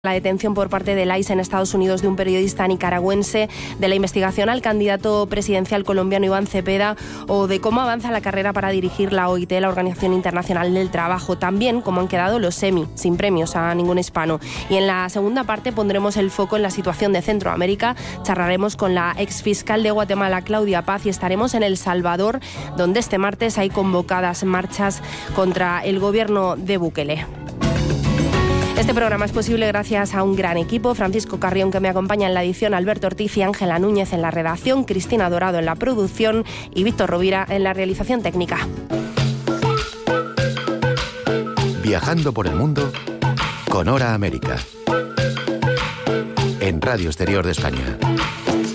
La detención por parte del ICE en Estados Unidos de un periodista nicaragüense, de la investigación al candidato presidencial colombiano Iván Cepeda o de cómo avanza la carrera para dirigir la OIT, la Organización Internacional del Trabajo. También cómo han quedado los Emmy, sin premios a ningún hispano. Y en la segunda parte pondremos el foco en la situación de Centroamérica. Charlaremos con la exfiscal de Guatemala, Claudia Paz, y estaremos en El Salvador, donde este martes hay convocadas marchas contra el gobierno de Bukele. Este programa es posible gracias a un gran equipo: Francisco Carrión, que me acompaña en la edición, Alberto Ortiz y Ángela Núñez en la redacción, Cristina Dorado en la producción y Víctor Rovira en la realización técnica. Viajando por el mundo con Hora América, en Radio Exterior de España.